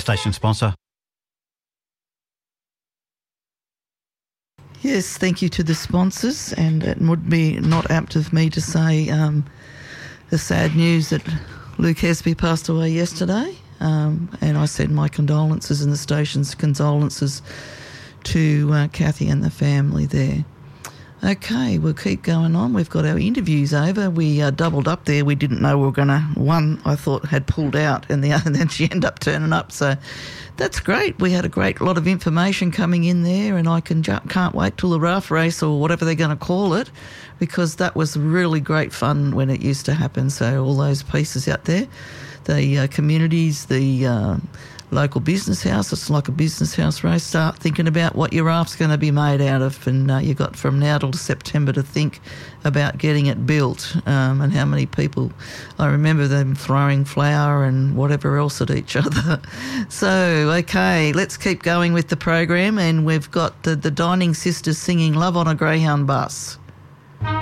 station sponsor. Yes, thank you to the sponsors, and it would be not apt of me to say the sad news that Luke Hesby passed away yesterday, and I send my condolences and the station's condolences to Kathy and the family there. Okay, we'll keep going on. We've got our interviews over. We doubled up there. We didn't know we were going to... One, I thought, had pulled out, and the other, and then she ended up turning up. So that's great. We had a great lot of information coming in there, and I can't wait till the RAF race or whatever they're going to call it, because that was really great fun when it used to happen. So all those pieces out there, the communities, the... local business house, it's like a business house race. Start thinking about what your raft's going to be made out of, and you've got from now till September to think about getting it built, and how many people. I remember them throwing flour and whatever else at each other. So, okay, let's keep going with the program, and we've got the Dining Sisters singing Love on a Greyhound Bus.